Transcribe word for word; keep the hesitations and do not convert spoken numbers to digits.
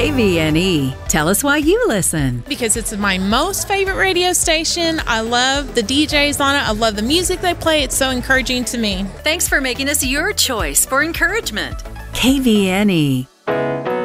K V N E. Tell us why you listen. Because it's my most favorite radio station. I love the D Js on it. I love the music they play. It's so encouraging to me. Thanks for making us your choice for encouragement. K V N E.